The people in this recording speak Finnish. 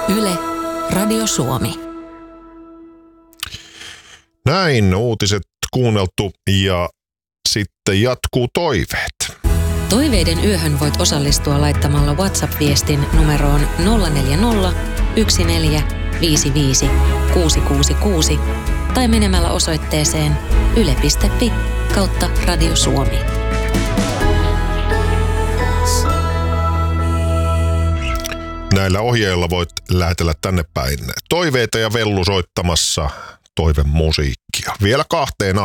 Yle, Radio Suomi. Näin, uutiset kuunneltu ja sitten jatkuu toiveet. Toiveiden yöhön voit osallistua laittamalla WhatsApp-viestin numeroon 040 1455 666 tai menemällä osoitteeseen yle.fi/Radio Suomi. Näillä ohjeilla voit lähetellä tänne päin toiveita ja Vellu soittamassa toivemusiikkia. Vielä 2